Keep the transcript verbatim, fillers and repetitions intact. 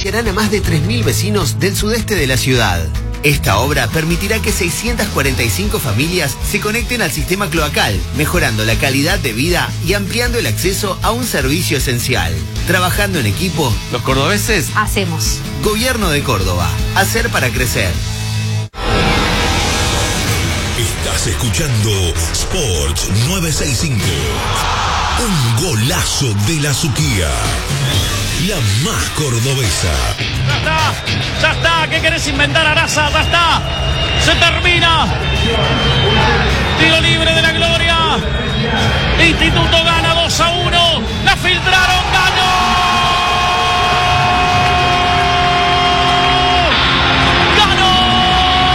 beneficiarán a más de tres mil vecinos del sudeste de la ciudad. Esta obra permitirá que seiscientas cuarenta y cinco familias se conecten al sistema cloacal, mejorando la calidad de vida y ampliando el acceso a un servicio esencial. Trabajando en equipo, los cordobeses hacemos. Gobierno de Córdoba. Hacer para crecer. Estás escuchando Sports novecientos sesenta y cinco. Un golazo de la Suquía. La más cordobesa. ¡Ya está! ¡Ya está! ¿Qué querés inventar, Araza? ¡Ya está! ¡Se termina!